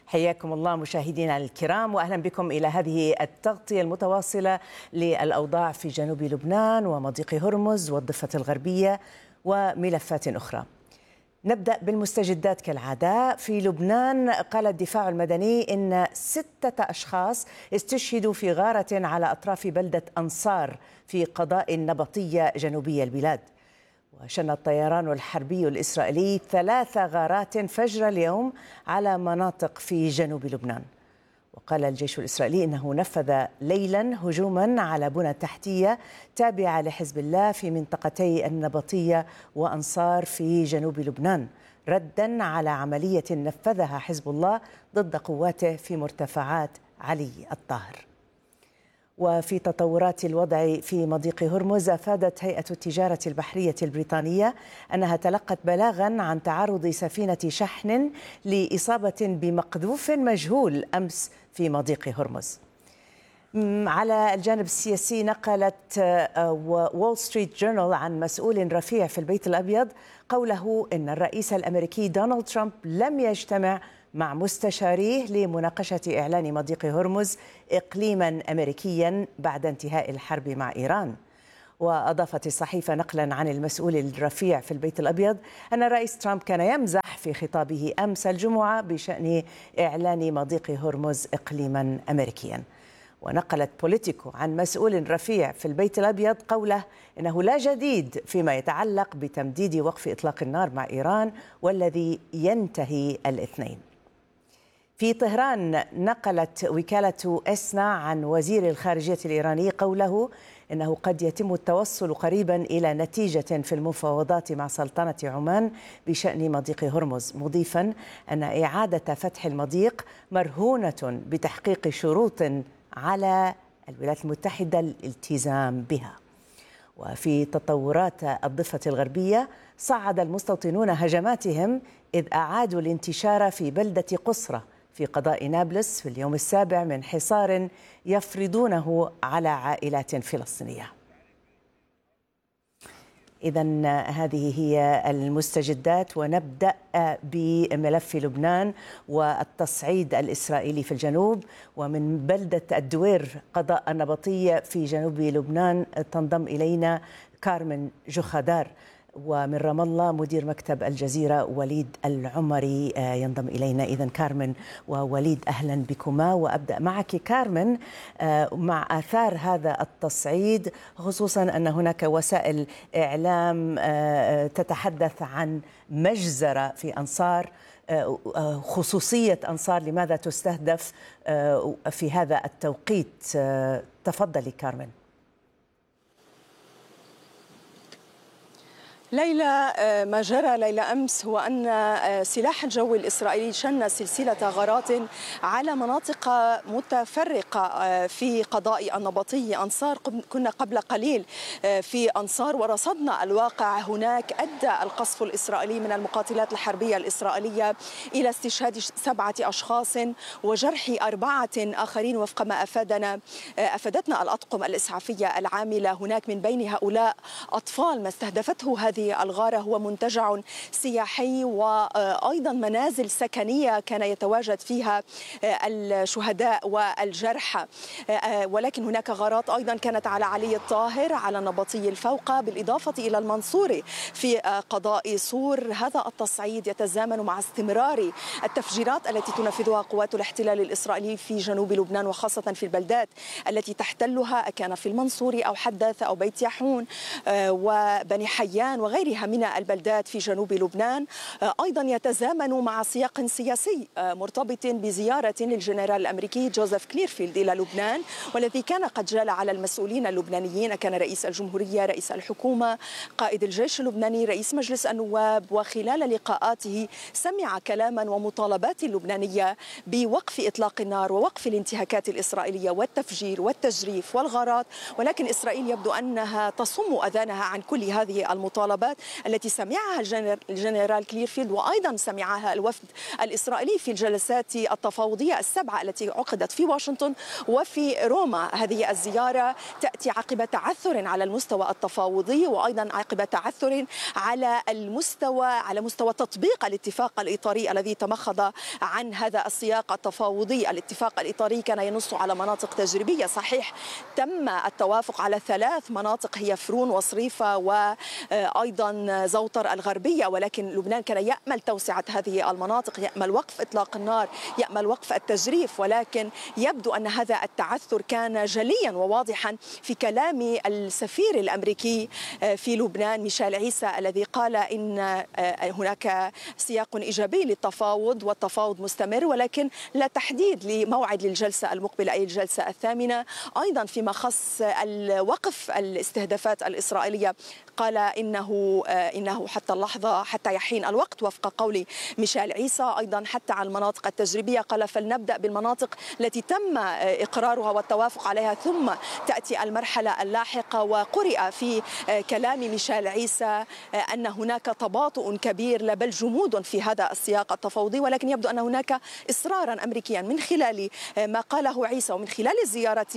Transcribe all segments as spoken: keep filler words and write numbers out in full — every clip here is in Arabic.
حياكم الله مشاهدينا الكرام، وأهلا بكم إلى هذه التغطية المتواصلة للأوضاع في جنوب لبنان ومضيق هرمز والضفة الغربية وملفات أخرى. نبدأ بالمستجدات كالعادة. في لبنان قال الدفاع المدني إن ستة أشخاص استشهدوا في غارة على أطراف بلدة أنصار في قضاء النبطية جنوبي البلاد. وشن الطيران الحربي الإسرائيلي ثلاث غارات فجر اليوم على مناطق في جنوب لبنان. وقال الجيش الإسرائيلي إنه نفذ ليلا هجوما على بنى تحتية تابعة لحزب الله في منطقتي النبطية وأنصار في جنوب لبنان، ردا على عملية نفذها حزب الله ضد قواته في مرتفعات علي الطاهر. وفي تطورات الوضع في مضيق هرمز، أفادت هيئة التجارة البحرية البريطانية أنها تلقت بلاغا عن تعرض سفينة شحن لإصابة بمقذوف مجهول أمس في مضيق هرمز. على الجانب السياسي، نقلت وول ستريت جورنال عن مسؤول رفيع في البيت الأبيض قوله إن الرئيس الأمريكي دونالد ترامب لم يجتمع مع مستشاريه لمناقشة إعلان مضيق هرمز إقليما أمريكيا بعد انتهاء الحرب مع إيران. وأضافت الصحيفة نقلا عن المسؤول الرفيع في البيت الأبيض أن الرئيس ترامب كان يمزح في خطابه أمس الجمعة بشأن إعلان مضيق هرمز إقليما أمريكيا. ونقلت بوليتيكو عن مسؤول رفيع في البيت الأبيض قوله إنه لا جديد فيما يتعلق بتمديد وقف إطلاق النار مع إيران والذي ينتهي الاثنين. في طهران، نقلت وكالة إسنا عن وزير الخارجية الإيراني قوله إنه قد يتم التوصل قريبا إلى نتيجة في المفاوضات مع سلطنة عمان بشأن مضيق هرمز، مضيفا أن إعادة فتح المضيق مرهونة بتحقيق شروط على الولايات المتحدة الالتزام بها. وفي تطورات الضفة الغربية، صعد المستوطنون هجماتهم إذ أعادوا الانتشار في بلدة قصرة في قضاء نابلس في اليوم السابع من حصار يفرضونه على عائلات فلسطينية. إذن هذه هي المستجدات، ونبدأ بملف لبنان والتصعيد الإسرائيلي في الجنوب. ومن بلدة الدوير قضاء النبطية في جنوب لبنان تنضم إلينا كارمن جوخادار، ومن رام الله مدير مكتب الجزيرة وليد العمري ينضم إلينا. إذن كارمن ووليد، أهلا بكما. وأبدأ معك كارمن مع آثار هذا التصعيد، خصوصا أن هناك وسائل إعلام تتحدث عن مجزرة في أنصار، خصوصية أنصار لماذا تستهدف في هذا التوقيت؟ تفضلي كارمن. ليلى، ما جرى ليلة أمس هو أن سلاح الجو الإسرائيلي شن سلسلة غارات على مناطق متفرقة في قضاء النبطي أنصار. كنا قبل قليل في أنصار ورصدنا الواقع هناك. أدى القصف الإسرائيلي من المقاتلات الحربية الإسرائيلية إلى استشهاد سبعة أشخاص وجرح أربعة آخرين وفق ما أفادنا أفادتنا الأطقم الإسعافية العاملة هناك. من بين هؤلاء أطفال. ما استهدفته هذه الغارة هو منتجع سياحي وأيضا منازل سكنية كان يتواجد فيها الشهداء والجرحى، ولكن هناك غارات أيضا كانت على علي الطاهر، على النبطي الفوقة، بالإضافة إلى المنصوري في قضاء صور. هذا التصعيد يتزامن مع استمرار التفجيرات التي تنفذها قوات الاحتلال الإسرائيلي في جنوب لبنان، وخاصة في البلدات التي تحتلها، كان في المنصوري أو حداثة أو بيت يحون وبني حيان وغيرها من البلدات في جنوب لبنان. أيضا يتزامن مع سياق سياسي مرتبط بزيارة للجنرال الأمريكي جوزيف كليرفيلد إلى لبنان، والذي كان قد جال على المسؤولين اللبنانيين. كان رئيس الجمهورية، رئيس الحكومة، قائد الجيش اللبناني، رئيس مجلس النواب، وخلال لقاءاته سمع كلاما ومطالبات اللبنانية بوقف إطلاق النار ووقف الانتهاكات الإسرائيلية والتفجير والتجريف والغارات. ولكن إسرائيل يبدو أنها تصم أذانها عن كل هذه المطالبات المطالبات التي سمعها الجنرال كليرفيلد وأيضا سمعها الوفد الإسرائيلي في الجلسات التفاوضية السبعة التي عقدت في واشنطن وفي روما. هذه الزيارة تأتي عقب تعثر على المستوى التفاوضي وأيضا عقب تعثر على المستوى على مستوى تطبيق الاتفاق الإطاري الذي تمخض عن هذا السياق التفاوضي. الاتفاق الإطاري كان ينص على مناطق تجريبية، صحيح تم التوافق على ثلاث مناطق هي فرون وصريفة وأيضا زوطر الغربية، ولكن لبنان كان يأمل توسعة هذه المناطق، يأمل وقف إطلاق النار، يأمل وقف التجريف، ولكن يبدو أن هذا التعثر كان جليا وواضحا في كلام السفير الأمريكي في لبنان ميشيل عيسى الذي قال إن هناك سياق إيجابي للتفاوض والتفاوض مستمر، ولكن لا تحديد لموعد للجلسة المقبلة أي الجلسة الثامنة. أيضا فيما خص الوقف الاستهدافات الإسرائيلية قال إنه إنه حتى اللحظة حتى يحين الوقت وفق قول ميشيل عيسى. أيضا حتى على المناطق التجريبية قال فلنبدأ بالمناطق التي تم إقرارها والتوافق عليها ثم تأتي المرحلة اللاحقة. وقرئ في كلام ميشيل عيسى أن هناك تباطؤ كبير لا بل جمود في هذا السياق التفاوضي، ولكن يبدو أن هناك إصرارا أمريكيا من خلال ما قاله عيسى ومن خلال زيارة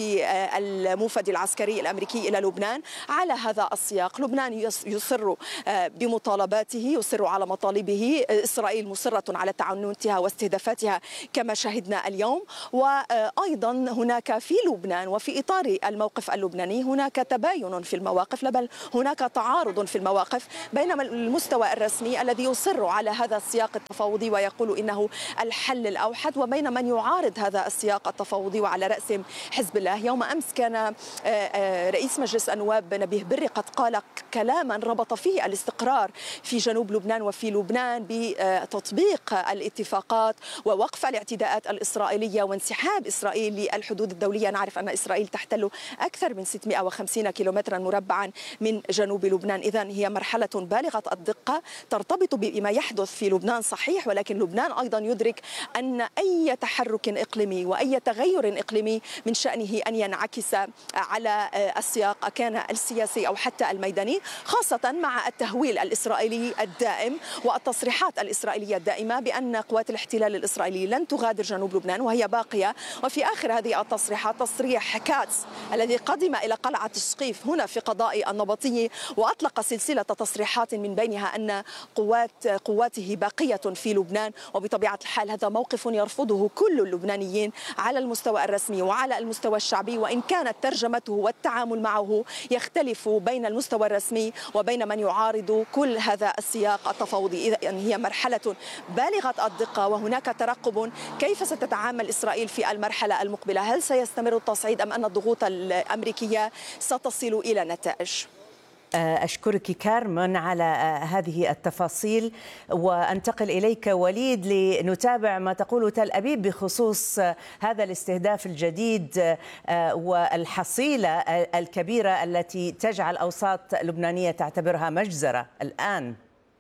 الموفد العسكري الأمريكي إلى لبنان على هذا السياق. لبنان يصر بمطالباته، يصر على مطالبه، إسرائيل مصرة على تعنتها واستهدافاتها كما شهدنا اليوم. وأيضا هناك في لبنان وفي إطار الموقف اللبناني هناك تباين في المواقف بل هناك تعارض في المواقف بين المستوى الرسمي الذي يصر على هذا السياق التفاوضي ويقول إنه الحل الأوحد وبين من يعارض هذا السياق التفاوضي وعلى رأسهم حزب الله. يوم أمس كان رئيس مجلس النواب نبيه بري قد قال كلاما ربط فيه الاستقرار في جنوب لبنان وفي لبنان بتطبيق الاتفاقات ووقف الاعتداءات الإسرائيلية وانسحاب إسرائيل للحدود الدولية. نعرف أن إسرائيل تحتل أكثر من ستمائة وخمسين كيلومترا مربعا من جنوب لبنان. إذن هي مرحلة بالغة الدقة ترتبط بما يحدث في لبنان صحيح، ولكن لبنان أيضا يدرك أن أي تحرك إقليمي وأي تغير إقليمي من شأنه أن ينعكس على السياق كان السياسي أو حتى الميداني، خاصة مع التهويل الإسرائيلي الدائم والتصريحات الإسرائيلية الدائمة بأن قوات الاحتلال الإسرائيلي لن تغادر جنوب لبنان وهي باقية. وفي آخر هذه التصريحات تصريح كاتس الذي قدم إلى قلعة السقيف هنا في قضاء النبطي وأطلق سلسلة تصريحات من بينها أن قوات قواته باقية في لبنان، وبطبيعة الحال هذا موقف يرفضه كل اللبنانيين على المستوى الرسمي وعلى المستوى الشعبي، وإن كانت ترجمته والتعامل معه يختلف بين المستوى الرسمي وبين من يعارض كل هذا السياق التفاوضي. إذن هي مرحلة بالغة الدقة وهناك ترقب كيف ستتعامل إسرائيل في المرحلة المقبلة. هل سيستمر التصعيد أم أن الضغوط الأمريكية ستصل إلى نتائج؟ أشكرك كارمن على هذه التفاصيل، وأنتقل إليك وليد لنتابع ما تقول تل أبيب بخصوص هذا الاستهداف الجديد والحصيلة الكبيرة التي تجعل أوساط لبنانية تعتبرها مجزرة الآن.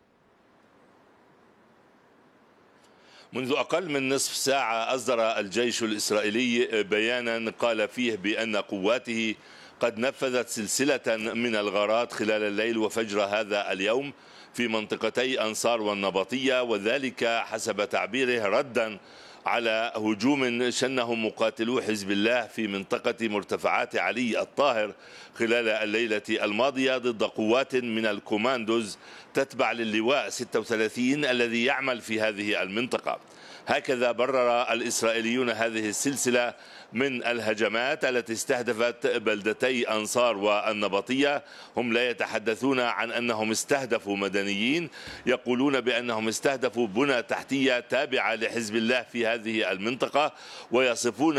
منذ أقل من نصف ساعة أصدر الجيش الإسرائيلي بيانا قال فيه بأن قواته قد نفذت سلسلة من الغارات خلال الليل وفجر هذا اليوم في منطقتي أنصار والنبطية، وذلك حسب تعبيره ردا على هجوم شنه مقاتلو حزب الله في منطقة مرتفعات علي الطاهر خلال الليلة الماضية ضد قوات من الكوماندوز تتبع للواء ستة وثلاثين الذي يعمل في هذه المنطقة. هكذا برر الإسرائيليون هذه السلسلة من الهجمات التي استهدفت بلدتي أنصار والنبطية. هم لا يتحدثون عن أنهم استهدفوا مدنيين، يقولون بأنهم استهدفوا بنى تحتية تابعة لحزب الله في هذه المنطقة، ويصفون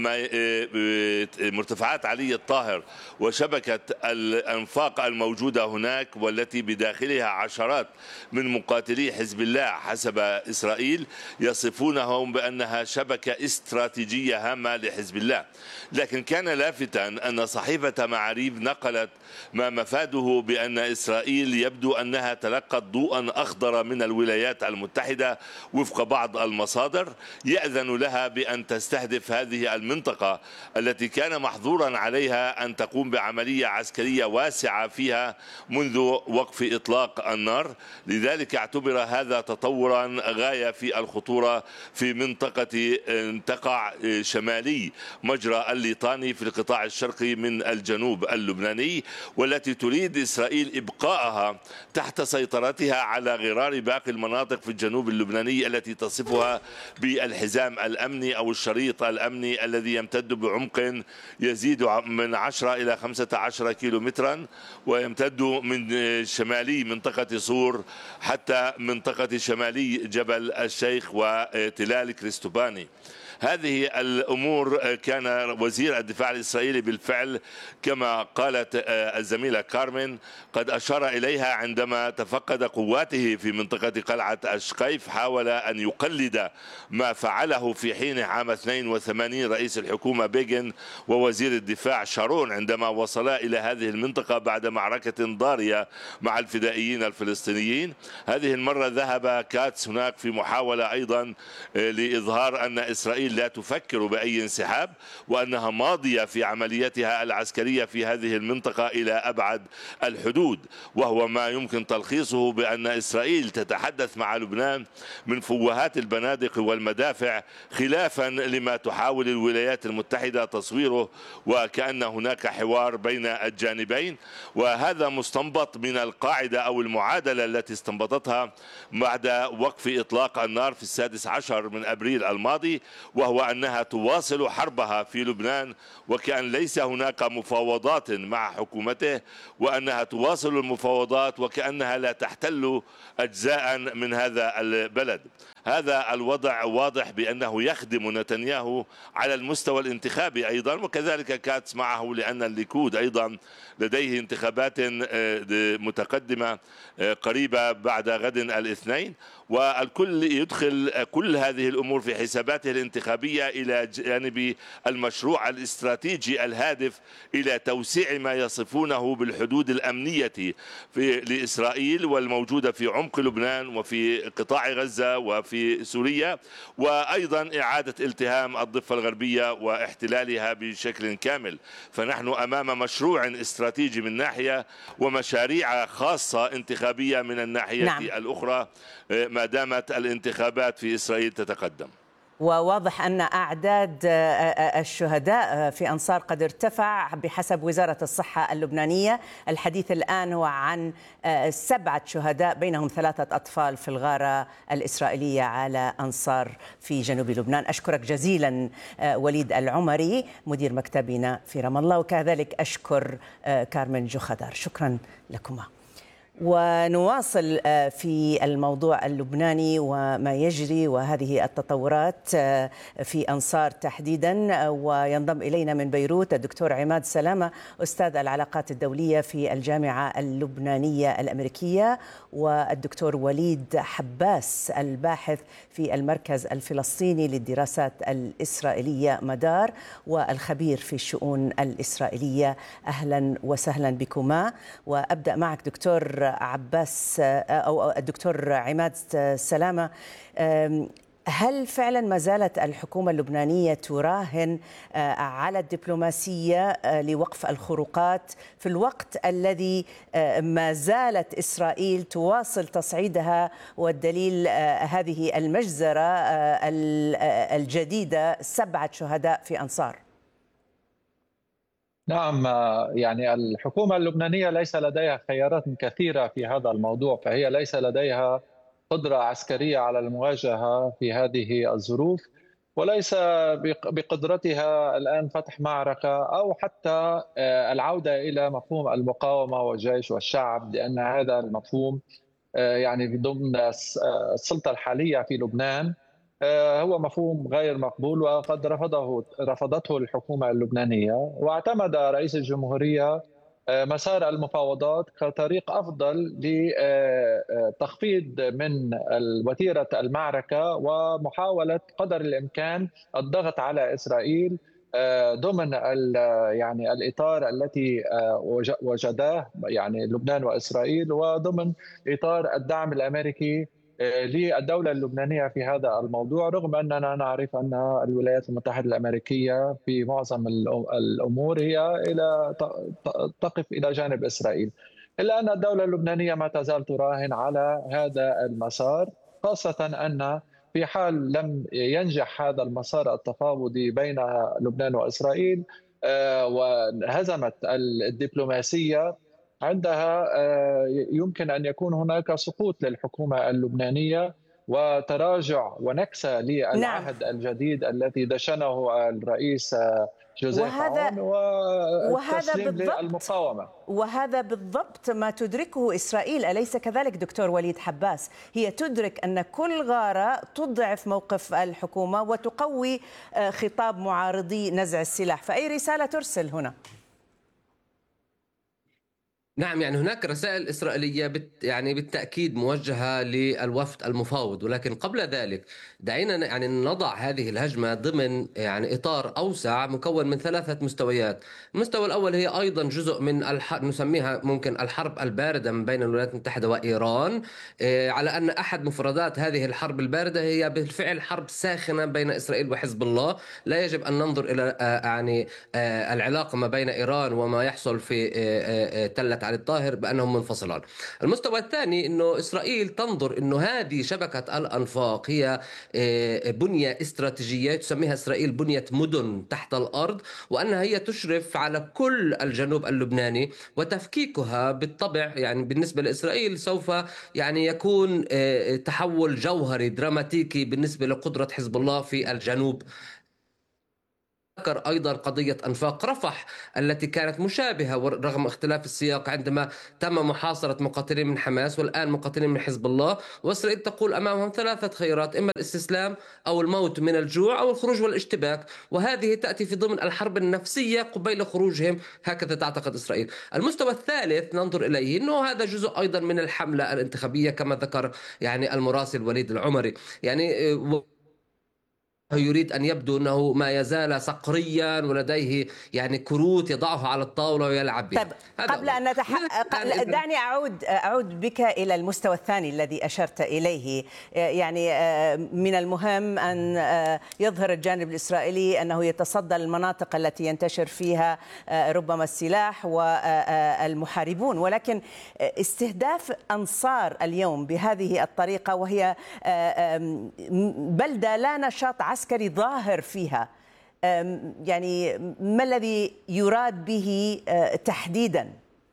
مرتفعات علي الطاهر وشبكة الأنفاق الموجودة هناك والتي بداخلها عشرات من مقاتلي حزب الله حسب إسرائيل، يصفونهم بأنها شبكة استراتيجية هامة لحزب الله. لكن كان لافتا أن صحيفة معاريف نقلت ما مفاده بأن إسرائيل يبدو أنها تلقت ضوءا أخضر من الولايات المتحدة وفق بعض المصادر، يأذن لها بأن تستهدف هذه المنطقة التي كان محظورا عليها أن تقوم بعملية عسكرية واسعة فيها منذ وقف إطلاق النار. لذلك اعتبر هذا تطورا غاية في الخطورة في منطقة تقع شمالي مجرى الليطاني في القطاع الشرقي من الجنوب اللبناني، والتي تريد إسرائيل إبقائها تحت سيطرتها على غرار باقي المناطق في الجنوب اللبناني التي تصفها بالحزام الأمني أو الشريط الأمني الذي يمتد بعمق يزيد من عشرة إلى خمسة عشر كيلومترا، ويمتد من شمالي منطقة صور حتى منطقة شمالي جبل الشيخ وتلال كريستوباني. هذه الأمور كان وزير الدفاع الإسرائيلي بالفعل كما قالت الزميلة كارمن قد أشار إليها عندما تفقد قواته في منطقة قلعة الشقيف. حاول أن يقلد ما فعله في حين عام اثنين وثمانين رئيس الحكومة بيغن ووزير الدفاع شارون عندما وصلا إلى هذه المنطقة بعد معركة ضارية مع الفدائيين الفلسطينيين. هذه المرة ذهب كاتس هناك في محاولة أيضا لإظهار أن إسرائيل لا تفكر بأي انسحاب وأنها ماضية في عمليتها العسكرية في هذه المنطقة إلى أبعد الحدود، وهو ما يمكن تلخيصه بأن إسرائيل تتحدث مع لبنان من فوهات البنادق والمدافع خلافا لما تحاول الولايات المتحدة تصويره وكأن هناك حوار بين الجانبين. وهذا مستنبط من القاعدة أو المعادلة التي استنبطتها بعد وقف إطلاق النار في السادس عشر من أبريل الماضي، وهو أنها تواصل حربها في لبنان وكأن ليس هناك مفاوضات مع حكومته، وأنها تواصل المفاوضات وكأنها لا تحتل أجزاء من هذا البلد. هذا الوضع واضح بأنه يخدم نتنياهو على المستوى الانتخابي أيضا، وكذلك كاتس معه لأن الليكود أيضا لديه انتخابات متقدمة قريبة بعد غد الاثنين، والكل يدخل كل هذه الأمور في حساباته الانتخابية إلى جانب المشروع الاستراتيجي الهادف إلى توسيع ما يصفونه بالحدود الأمنية في لإسرائيل والموجودة في عمق لبنان وفي قطاع غزة وفي سوريا، وأيضا إعادة التهام الضفة الغربية واحتلالها بشكل كامل. فنحن أمام مشروع استراتيجي من ناحية ومشاريع خاصة انتخابية من الناحية نعم. الأخرى ما دامت الانتخابات في إسرائيل تتقدم. وواضح أن أعداد الشهداء في أنصار قد ارتفع بحسب وزارة الصحة اللبنانية. الحديث الآن هو عن سبعة شهداء بينهم ثلاثة أطفال في الغارة الإسرائيلية على أنصار في جنوب لبنان. أشكرك جزيلا وليد العمري مدير مكتبنا في رام الله، وكذلك أشكر كارمن جوخدار. شكرا لكما. ونواصل في الموضوع اللبناني وما يجري وهذه التطورات في أنصار تحديدا، وينضم إلينا من بيروت الدكتور عماد سلامة أستاذ العلاقات الدولية في الجامعة اللبنانية الأمريكية، والدكتور وليد حباس الباحث في المركز الفلسطيني للدراسات الإسرائيلية مدار والخبير في الشؤون الإسرائيلية. أهلا وسهلا بكما. وأبدأ معك دكتور عباس أو الدكتور عماد سلامة، هل فعلا ما زالت الحكومة اللبنانية تراهن على الدبلوماسية لوقف الخروقات في الوقت الذي ما زالت إسرائيل تواصل تصعيدها، والدليل هذه المجزرة الجديدة سبعة شهداء في أنصار؟ نعم، يعني الحكومة اللبنانية ليس لديها خيارات كثيرة في هذا الموضوع، فهي ليس لديها قدرة عسكرية على المواجهة في هذه الظروف، وليس بقدرتها الآن فتح معركة أو حتى العودة إلى مفهوم المقاومة والجيش والشعب، لأن هذا المفهوم يعني ضمن السلطة الحالية في لبنان هو مفهوم غير مقبول وقد رفضه رفضته الحكومة اللبنانية. واعتمد رئيس الجمهورية مسار المفاوضات كطريق أفضل لتخفيض من وتيرة المعركة ومحاولة قدر الإمكان الضغط على إسرائيل ضمن يعني الإطار التي وجداه يعني لبنان وإسرائيل، وضمن إطار الدعم الأمريكي للدولة اللبنانية في هذا الموضوع، رغم أننا نعرف أن الولايات المتحدة الأمريكية في معظم الأمور هي إلى تقف إلى جانب إسرائيل، إلا أن الدولة اللبنانية ما تزال تراهن على هذا المسار، خاصة أن في حال لم ينجح هذا المسار التفاوضي بين لبنان وإسرائيل وهزمت الدبلوماسية، عندها يمكن أن يكون هناك سقوط للحكومة اللبنانية وتراجع ونكسة للعهد نعم. الجديد الذي دشنه الرئيس جوزيف عون وتسليم للمقاومة. وهذا بالضبط ما تدركه إسرائيل، أليس كذلك دكتور وليد حباس؟ هي تدرك أن كل غارة تضعف موقف الحكومة وتقوي خطاب معارضي نزع السلاح، فأي رسالة ترسل هنا؟ نعم، يعني هناك رسائل إسرائيلية بت يعني بالتأكيد موجهة للوفد المفاوض، ولكن قبل ذلك دعينا يعني نضع هذه الهجمة ضمن يعني إطار أوسع مكون من ثلاثة مستويات. المستوى الأول هي أيضا جزء من الحرب، نسميها ممكن الحرب الباردة من بين الولايات المتحدة وإيران، على أن أحد مفردات هذه الحرب الباردة هي بالفعل حرب ساخنة بين إسرائيل وحزب الله. لا يجب أن ننظر إلى يعني العلاقة ما بين إيران وما يحصل في تلة علي الطاهر بأنهم منفصلان. المستوى الثاني أنه إسرائيل تنظر أنه هذه شبكة الأنفاق هي بنية استراتيجية تسميها إسرائيل بنية مدن تحت الأرض، وأنها هي تشرف على كل الجنوب اللبناني، وتفكيكها بالطبع يعني بالنسبة لإسرائيل سوف يعني يكون تحول جوهري دراماتيكي بالنسبة لقدرة حزب الله في الجنوب. ذكر أيضا قضية أنفاق رفح التي كانت مشابهة رغم اختلاف السياق، عندما تم محاصرة مقاتلين من حماس والآن مقاتلين من حزب الله، وإسرائيل تقول أمامهم ثلاثة خيارات: إما الاستسلام أو الموت من الجوع أو الخروج والاشتباك، وهذه تأتي في ضمن الحرب النفسية قبيل خروجهم، هكذا تعتقد إسرائيل. المستوى الثالث ننظر إليه أنه هذا جزء أيضا من الحملة الانتخابية كما ذكر يعني المراسل وليد العمري، يعني يريد أن يبدو أنه ما يزال صقريا ولديه يعني كروت يضعها على الطاولة ويلعب بها. طيب قبل أن نتحقق دعني أعود أعود بك إلى المستوى الثاني الذي أشرت إليه. يعني من المهم أن يظهر الجانب الإسرائيلي أنه يتصدى المناطق التي ينتشر فيها ربما السلاح والمحاربون، ولكن استهداف أنصار اليوم بهذه الطريقة وهي بلدة لا نشاط عسكري ظاهر فيها، يعني ما الذي يراد به تحديدا؟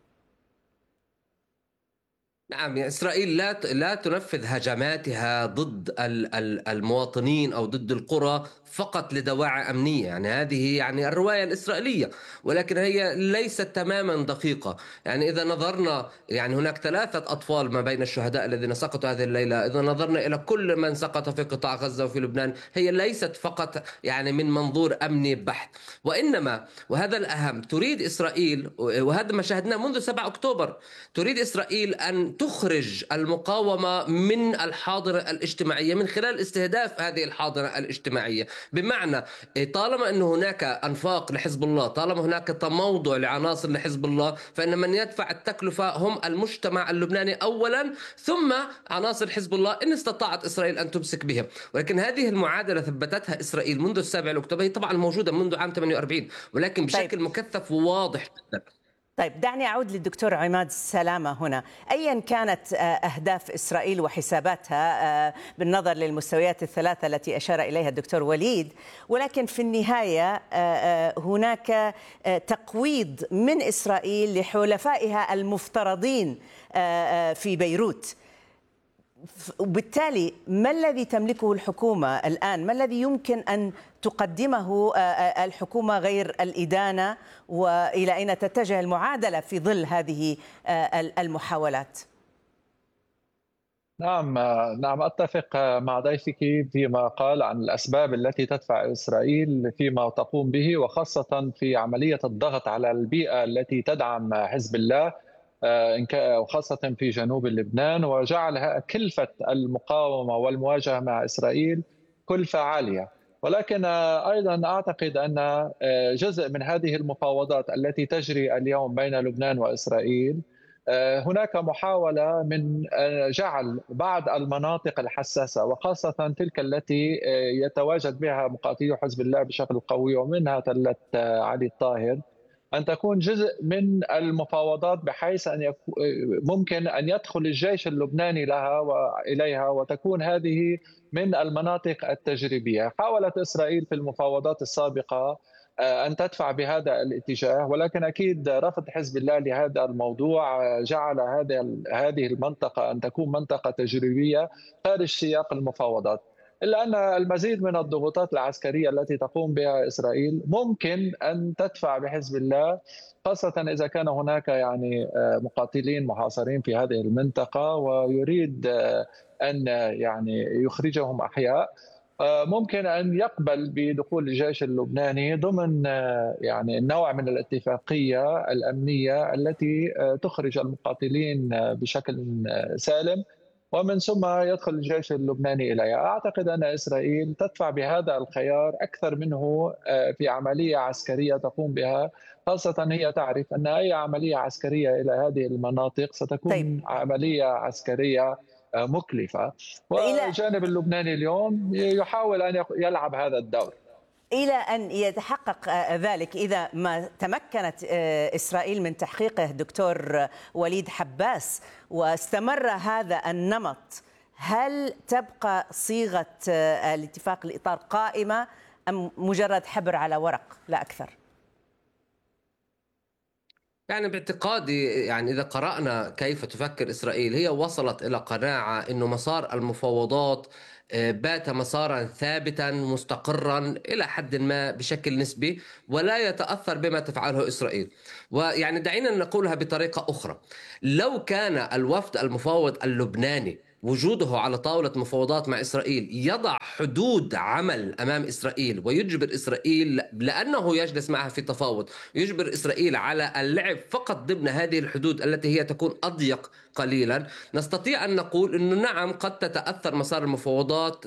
نعم، إسرائيل لا لا تنفذ هجماتها ضد المواطنين أو ضد القرى فقط لدواعي أمنية، يعني هذه يعني الرواية الإسرائيلية، ولكن هي ليست تماما دقيقة. يعني إذا نظرنا يعني هناك ثلاثة أطفال ما بين الشهداء الذين سقطوا هذه الليلة، إذا نظرنا إلى كل من سقط في قطاع غزة وفي لبنان، هي ليست فقط يعني من منظور أمني بحت، وإنما وهذا الأهم تريد إسرائيل، وهذا ما شاهدناه منذ سبعة أكتوبر، تريد إسرائيل أن تخرج المقاومة من الحاضنة الاجتماعية من خلال استهداف هذه الحاضنة الاجتماعية. بمعنى طالما أن هناك أنفاق لحزب الله، طالما هناك تموضع لعناصر لحزب الله، فإن من يدفع التكلفة هم المجتمع اللبناني أولا، ثم عناصر حزب الله إن استطاعت إسرائيل أن تمسك بهم. ولكن هذه المعادلة ثبتتها إسرائيل منذ السابع أكتوبر، هي طبعا موجودة منذ عام ثمانية وأربعين، ولكن بشكل طيب. مكثف وواضح جدا. طيب دعني أعود للدكتور عماد سلامة هنا. أيا كانت أهداف إسرائيل وحساباتها بالنظر للمستويات الثلاثة التي أشار إليها الدكتور وليد، ولكن في النهاية هناك تقويض من إسرائيل لحلفائها المفترضين في بيروت، وبالتالي ما الذي تملكه الحكومة الآن؟ ما الذي يمكن أن تقدمه الحكومة غير الإدانة، وإلى أين تتجه المعادلة في ظل هذه المحاولات؟ نعم نعم أتفق مع ضيفك فيما قال عن الأسباب التي تدفع إسرائيل فيما تقوم به، وخاصة في عملية الضغط على البيئة التي تدعم حزب الله وخاصة في جنوب لبنان، وجعلها كلفة المقاومة والمواجهة مع إسرائيل كلفة عالية. ولكن أيضا أعتقد أن جزء من هذه المفاوضات التي تجري اليوم بين لبنان وإسرائيل هناك محاولة من جعل بعض المناطق الحساسة وخاصة تلك التي يتواجد بها مقاتلي حزب الله بشكل قوي ومنها تلة علي الطاهر أن تكون جزء من المفاوضات، بحيث أن يكون ممكن أن يدخل الجيش اللبناني لها وإليها وتكون هذه من المناطق التجريبية. حاولت إسرائيل في المفاوضات السابقة أن تدفع بهذا الاتجاه، ولكن أكيد رفض حزب الله لهذا الموضوع جعل هذه المنطقة أن تكون منطقة تجريبية خارج سياق المفاوضات. إلا أن المزيد من الضغوطات العسكرية التي تقوم بها إسرائيل ممكن أن تدفع بحزب الله، خاصة إذا كان هناك يعني مقاتلين محاصرين في هذه المنطقة ويريد أن يعني يخرجهم أحياء، ممكن أن يقبل بدخول الجيش اللبناني ضمن يعني نوع من الاتفاقية الأمنية التي تخرج المقاتلين بشكل سالم، ومن ثم يدخل الجيش اللبناني إليها. أعتقد أن إسرائيل تدفع بهذا الخيار أكثر منه في عملية عسكرية تقوم بها، خاصة هي تعرف أن أي عملية عسكرية إلى هذه المناطق ستكون طيب. عملية عسكرية مكلفة، والجانب اللبناني اليوم يحاول أن يلعب هذا الدور إلى أن يتحقق ذلك. إذا ما تمكنت إسرائيل من تحقيقه دكتور وليد حباس واستمر هذا النمط، هل تبقى صيغة الاتفاق الإطار قائمة أم مجرد حبر على ورق لا أكثر؟ يعني باعتقادي يعني إذا قرأنا كيف تفكر إسرائيل، هي وصلت إلى قناعة أنه مسار المفاوضات بات مسارا ثابتا مستقرا إلى حد ما بشكل نسبي ولا يتأثر بما تفعله إسرائيل. ويعني دعينا نقولها بطريقة أخرى، لو كان الوفد المفاوض اللبناني وجوده على طاولة مفاوضات مع إسرائيل يضع حدود عمل أمام إسرائيل ويجبر إسرائيل، لأنه يجلس معها في تفاوض، يجبر إسرائيل على اللعب فقط ضمن هذه الحدود التي هي تكون أضيق قليلا، نستطيع أن نقول أنه نعم قد تتأثر مسار المفاوضات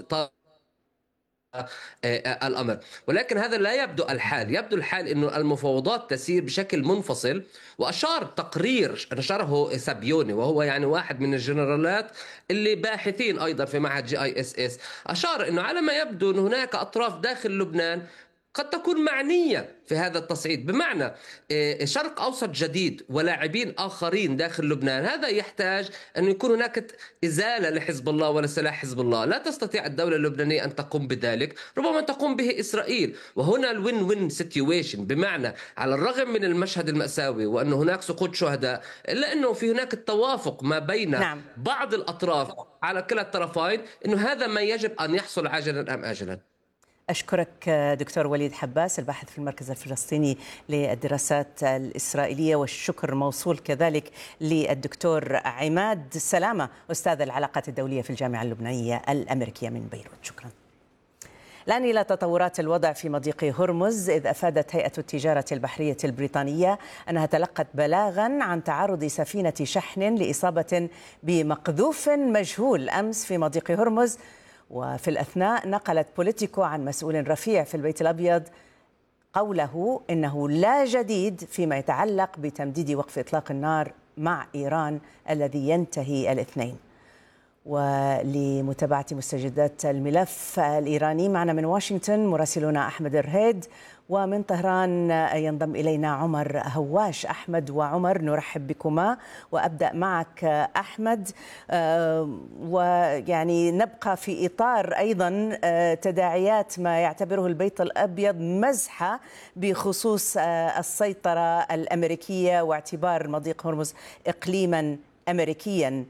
الأمر، ولكن هذا لا يبدو الحال. يبدو الحال أنه المفاوضات تسير بشكل منفصل. وأشار تقرير نشره سابيوني، وهو يعني واحد من الجنرالات اللي باحثين أيضا في معهد جي آي إس إس، أشار أنه على ما يبدو أن هناك أطراف داخل لبنان قد تكون معنية في هذا التصعيد، بمعنى شرق أوسط جديد ولاعبين آخرين داخل لبنان. هذا يحتاج أن يكون هناك إزالة لحزب الله ولسلاح حزب الله. لا تستطيع الدولة اللبنانية أن تقوم بذلك، ربما تقوم به إسرائيل. وهنا الوين وين سيتويشن، بمعنى على الرغم من المشهد المأساوي وأن هناك سقوط شهداء، إلا أنه في هناك التوافق ما بين نعم. بعض الأطراف على كلا الطرفين أنه هذا ما يجب أن يحصل عاجلا أم آجلا. أشكرك دكتور وليد حباس، الباحث في المركز الفلسطيني للدراسات الإسرائيلية، والشكر موصول كذلك للدكتور عماد سلامة أستاذ العلاقات الدولية في الجامعة اللبنانية الأمريكية من بيروت. شكرا. الآن إلى تطورات الوضع في مضيق هرمز، إذ أفادت هيئة التجارة البحرية البريطانية أنها تلقت بلاغا عن تعرض سفينة شحن لإصابة بمقذوف مجهول أمس في مضيق هرمز. وفي الأثناء نقلت بوليتيكو عن مسؤول رفيع في البيت الأبيض قوله إنه لا جديد فيما يتعلق بتمديد وقف إطلاق النار مع إيران الذي ينتهي الاثنين. ولمتابعة مستجدات الملف الإيراني معنا من واشنطن مراسلنا أحمد الرهيد، ومن طهران ينضم إلينا عمر هواش. أحمد وعمر نرحب بكما، وأبدأ معك أحمد، ويعني نبقى في إطار أيضا تداعيات ما يعتبره البيت الأبيض مزحة بخصوص السيطرة الأمريكية واعتبار مضيق هرمز إقليما أمريكيا.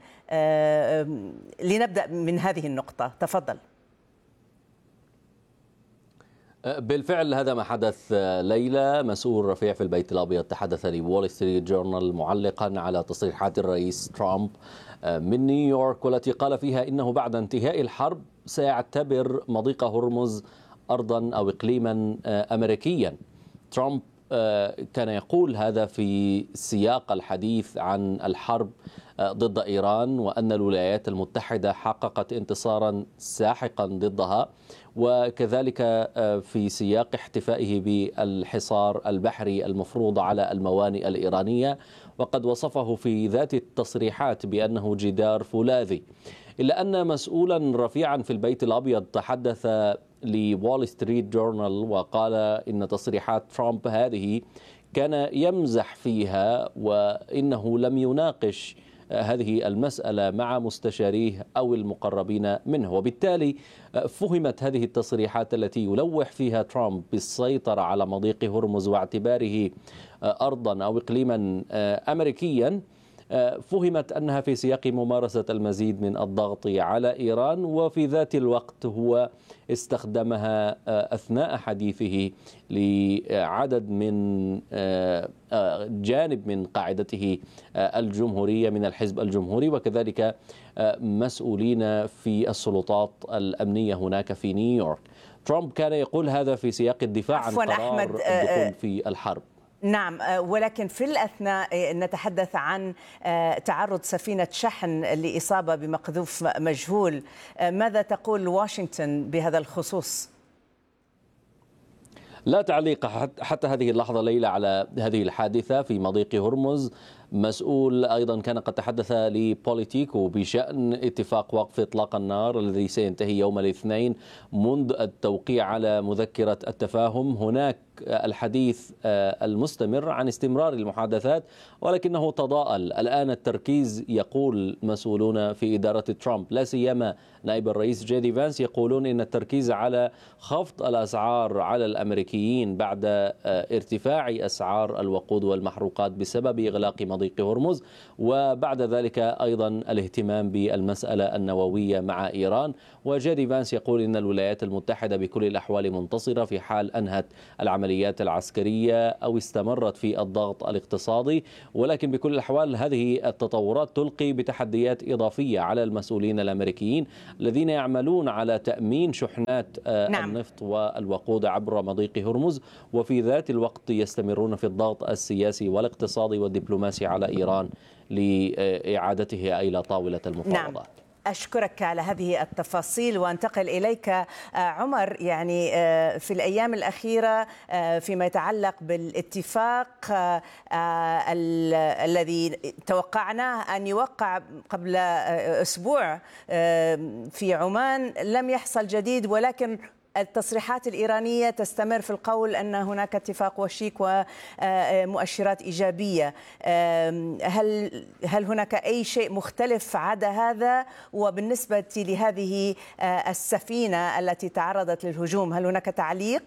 لنبدأ من هذه النقطة، تفضل. بالفعل هذا ما حدث ليلى. مسؤول رفيع في البيت الأبيض تحدث لوول ستريت جورنال معلقا على تصريحات الرئيس ترامب من نيويورك، والتي قال فيها إنه بعد انتهاء الحرب سيعتبر مضيق هرمز أرضا أو إقليما أمريكيا. ترامب كان يقول هذا في سياق الحديث عن الحرب ضد إيران، وأن الولايات المتحدة حققت انتصارا ساحقا ضدها، وكذلك في سياق احتفائه بالحصار البحري المفروض على الموانئ الإيرانية، وقد وصفه في ذات التصريحات بأنه جدار فولاذي. إلا أن مسؤولا رفيعا في البيت الأبيض تحدث لوول ستريت جورنال وقال إن تصريحات ترامب هذه كان يمزح فيها، وإنه لم يناقش هذه المسألة مع مستشاريه أو المقربين منه، وبالتالي فهمت هذه التصريحات التي يلوح فيها ترامب بالسيطرة على مضيق هرمز واعتباره أرضا أو إقليما أمريكيا، فهمت أنها في سياق ممارسة المزيد من الضغط على إيران، وفي ذات الوقت هو استخدمها أثناء حديثه لعدد من جانب من قاعدته الجمهورية من الحزب الجمهوري، وكذلك مسؤولين في السلطات الأمنية هناك في نيويورك. ترامب كان يقول هذا في سياق الدفاع عن قرار الدخول في الحرب. نعم، ولكن في الأثناء نتحدث عن تعرض سفينة شحن لإصابة بمقذوف مجهول. ماذا تقول واشنطن بهذا الخصوص؟ لا تعليق حتى هذه اللحظة ليلى على هذه الحادثة في مضيق هرمز. مسؤول أيضا كان قد تحدث لبوليتيكو بشأن اتفاق وقف إطلاق النار الذي سينتهي يوم الاثنين منذ التوقيع على مذكرة التفاهم. هناك الحديث المستمر عن استمرار المحادثات، ولكنه تضاءل الآن التركيز. يقول مسؤولون في إدارة ترامب لا سيما نائب الرئيس جي دي فانس يقولون إن التركيز على خفض الأسعار على الأمريكيين بعد ارتفاع أسعار الوقود والمحروقات بسبب إغلاق مضيق هرمز، وبعد ذلك أيضا الاهتمام بالمسألة النووية مع إيران. وجي دي فانس يقول إن الولايات المتحدة بكل الأحوال منتصرة في حال أنهت العمليات العسكرية أو استمرت في الضغط الاقتصادي، ولكن بكل الأحوال هذه التطورات تلقي بتحديات إضافية على المسؤولين الأمريكيين الذين يعملون على تأمين شحنات نعم. النفط والوقود عبر مضيق هرمز، وفي ذات الوقت يستمرون في الضغط السياسي والاقتصادي والدبلوماسي على إيران لإعادتها إلى طاولة المفاوضات. نعم. أشكرك على هذه التفاصيل وانتقل إليك عمر. يعني في الأيام الأخيرة فيما يتعلق بالاتفاق الذي توقعناه أن يوقع قبل أسبوع في عمان لم يحصل جديد، ولكن التصريحات الإيرانية تستمر في القول أن هناك اتفاق وشيك ومؤشرات إيجابية. هل هل هناك أي شيء مختلف عدا هذا؟ وبالنسبة لهذه السفينة التي تعرضت للهجوم هل هناك تعليق؟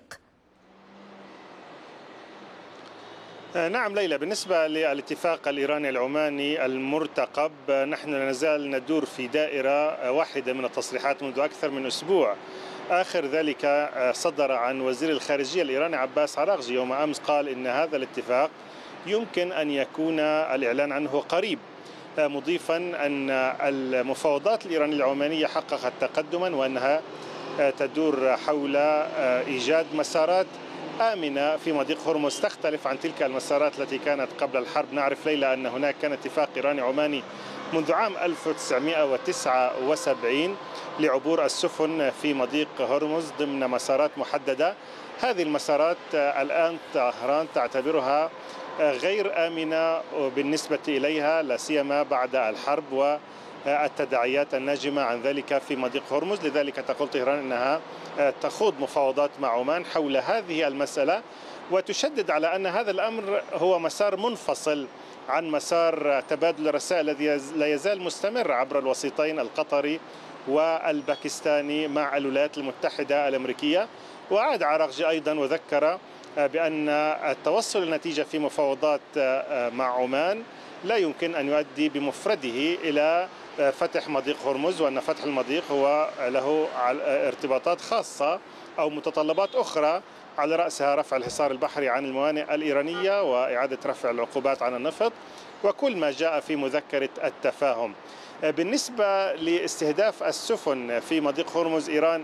نعم ليلى، بالنسبة للاتفاق الإيراني العماني المرتقب نحن لا نزال ندور في دائرة واحدة من التصريحات منذ أكثر من أسبوع. آخر ذلك صدر عن وزير الخارجية الإيراني عباس عراغجي يوم أمس، قال إن هذا الاتفاق يمكن أن يكون الإعلان عنه قريب، مضيفا أن المفاوضات الإيرانية العمانية حققت تقدما وأنها تدور حول إيجاد مسارات آمنة في مضيق هرمز تختلف عن تلك المسارات التي كانت قبل الحرب. نعرف ليلى أن هناك كان اتفاق إيراني عماني منذ عام ألف وتسعمئة وتسعة وسبعين لعبور السفن في مضيق هرمز ضمن مسارات محددة. هذه المسارات الآن طهران تعتبرها غير آمنة بالنسبة إليها، لا سيما بعد الحرب والتداعيات الناجمة عن ذلك في مضيق هرمز. لذلك تقول طهران أنها تخوض مفاوضات مع عمان حول هذه المسألة، وتشدد على أن هذا الأمر هو مسار منفصل عن مسار تبادل الرسائل الذي لا يزال مستمر عبر الوسيطين القطري والباكستاني مع الولايات المتحدة الأمريكية. وعاد عراغجي أيضا وذكر بأن التوصل لنتيجة في مفاوضات مع عمان لا يمكن أن يؤدي بمفرده إلى فتح مضيق هرمز، وأن فتح المضيق هو له ارتباطات خاصة أو متطلبات أخرى، على رأسها رفع الحصار البحري عن الموانئ الإيرانية وإعادة رفع العقوبات عن النفط وكل ما جاء في مذكرة التفاهم. بالنسبة لاستهداف السفن في مضيق هرمز، إيران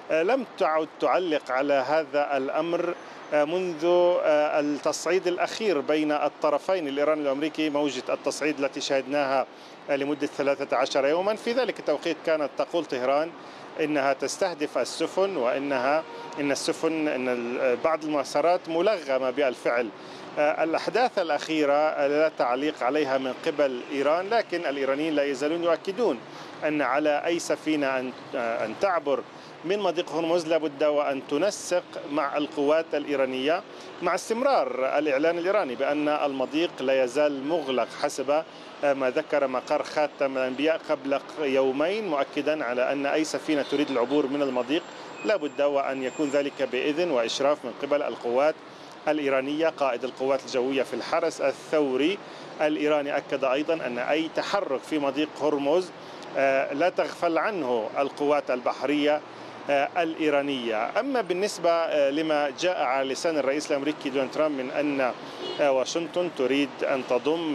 لم تعد تعلق على هذا الأمر منذ التصعيد الأخير بين الطرفين الإيراني والأمريكي، موجة التصعيد التي شاهدناها لمدة ثلاثة عشر يوما. في ذلك التوقيت كانت تقول طهران إنها تستهدف السفن، وإنها إن السفن إن بعض المسارات ملغمة بالفعل. الأحداث الأخيرة لا تعليق عليها من قبل إيران، لكن الإيرانيين لا يزالون يؤكدون أن على أي سفينة أن تعبر من مضيق هرمز لابد وأن تنسق مع القوات الإيرانية، مع استمرار الإعلان الإيراني بأن المضيق لا يزال مغلق حسب ما ذكر مقر خاتم الأنبياء قبل يومين، مؤكدا على أن أي سفينة تريد العبور من المضيق لابد وأن يكون ذلك بإذن وإشراف من قبل القوات الإيرانية. قائد القوات الجوية في الحرس الثوري الإيراني أكد أيضا أن أي تحرك في مضيق هرمز لا تغفل عنه القوات البحرية الإيرانية. أما بالنسبة لما جاء على لسان الرئيس الأمريكي دونالد ترامب من أن واشنطن تريد أن تضم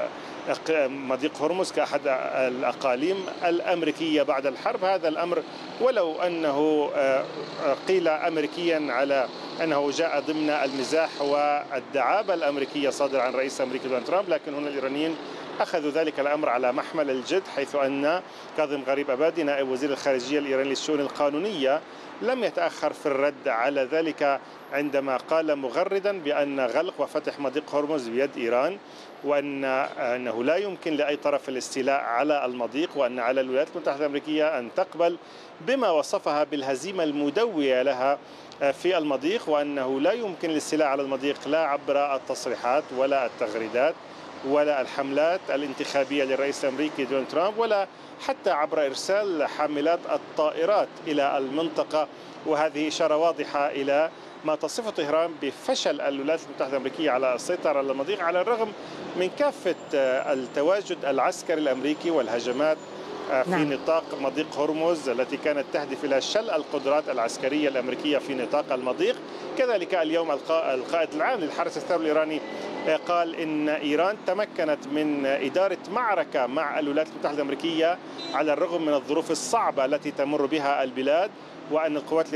مضيق هرمز كأحد الأقاليم الأمريكية بعد الحرب، هذا الأمر ولو أنه قيل أمريكيا على أنه جاء ضمن المزاح والدعابة الأمريكية صادرة عن رئيس أمريكا دونالد ترامب، لكن هنا الإيرانيين أخذوا ذلك الأمر على محمل الجد، حيث أن كاظم غريب أبادي نائب وزير الخارجية الإيراني للشؤون القانونية لم يتأخر في الرد على ذلك، عندما قال مغردا بأن غلق وفتح مضيق هرمز بيد إيران، وأن أنه لا يمكن لأي طرف الاستيلاء على المضيق، وأن على الولايات المتحدة الأمريكية أن تقبل بما وصفها بالهزيمة المدوية لها في المضيق، وأنه لا يمكن الاستيلاء على المضيق لا عبر التصريحات ولا التغريدات ولا الحملات الانتخابية للرئيس الأمريكي دونالد ترامب، ولا حتى عبر إرسال حاملات الطائرات إلى المنطقة. وهذه إشارة واضحة إلى ما تصفه طهران بفشل الولايات المتحدة الأمريكية على السيطرة على المضيق، على الرغم من كافة التواجد العسكري الأمريكي والهجمات في نعم. نطاق مضيق هرمز التي كانت تهدف إلى شل القدرات العسكرية الأمريكية في نطاق المضيق. كذلك اليوم القائد العام للحرس الثوري الإيراني قال إن إيران تمكنت من إدارة معركة مع الولايات المتحدة الأمريكية على الرغم من الظروف الصعبة التي تمر بها البلاد، وأن القوات